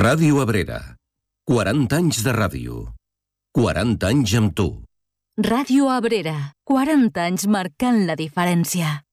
Ràdio Abrera. 40 anys de ràdio. 40 anys amb tu. Ràdio Abrera. 40 anys marcant la diferència.